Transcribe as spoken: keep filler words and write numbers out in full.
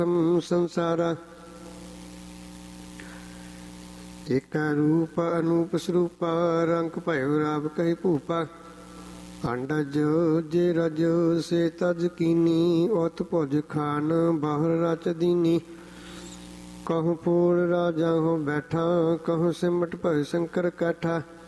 ਸੰਸਾਰਾ। ਏਕਾ ਰੂਪ ਅਨੂਪ ਸਰੂਪਾ, ਰੰਗ ਭਇਓ ਰਾਵ ਕਹੀ ਭੂਪਾ। ਅੰਡਜ ਜੇ ਰਜ ਸੇ ਤਜ ਕੀਨੀ, ਉਤ ਭੁਜ ਖਾਨ ਬਾਹਰ ਰਚ ਦੀਨੀ। ਕਹੂੰ ਫੂਲ ਰਾਜਾ ਹੋ ਬੈਠਾ, ਕਹੂੰ ਸਿਮਟ ਭਇ ਸ਼ੰਕਰ ਕੈਠਾ।